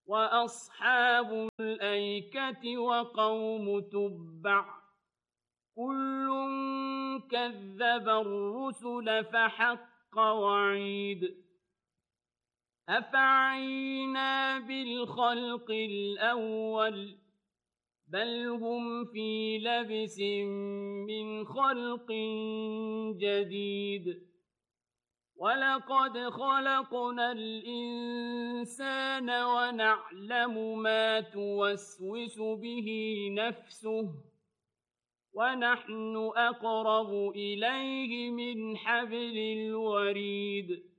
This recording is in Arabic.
وأصحاب الأيكة وقوم تبع كل كذب الرسل فحق وعيد أفعينا بالخلق الأول بل هم في لبس من خلق جديد ولقد خلقنا الإنسان ونعلم ما توسوس به نفسه ونحن أقرب إليه من حبل الوريد